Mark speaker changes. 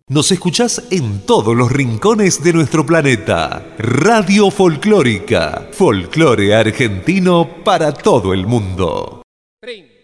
Speaker 1: Nos escuchás en todos los rincones de nuestro planeta. Radio Folclórica. Folclore argentino para todo el mundo.
Speaker 2: 30.